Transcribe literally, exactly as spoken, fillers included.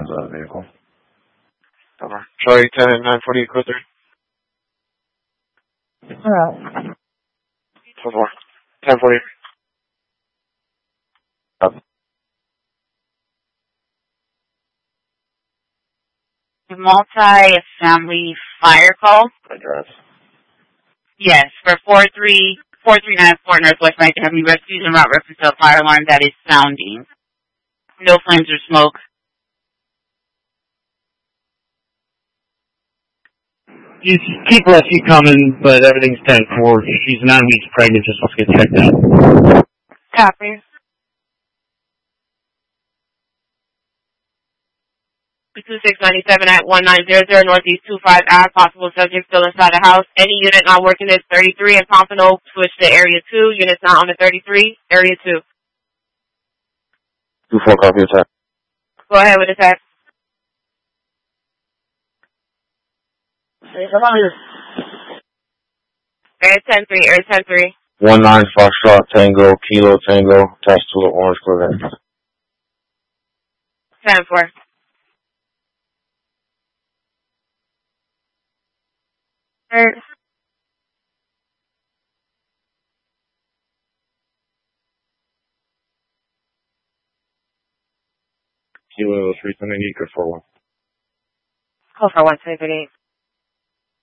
the vehicle. Okay. Charlie ten and nine forty, code three. Alright. ten four. ten forty. Up. Multi-family fire call? Address. Yes, for four three four three nine four Northwest Ninth Avenue, rescues and route reference to a fire alarm that is sounding. No flames or smoke. You keep rescue coming, but everything's ten four. She's nine weeks pregnant, just wants to get checked out. Copy. two six nine seven at one nine zero zero Northeast two five I, possible subject still inside the house. Any unit not working is thirty-three and Pompano, switch to area two. Units not on the thirty-three, area two. two four, copy attack. Go ahead with attack. Hey, come on here. Area ten three, area ten three. one nine Foxtrot Tango, Kilo Tango, attached to the orange Corvette. ten four. Alright. Kilo three ten eight, good for one. Call for one seven eight.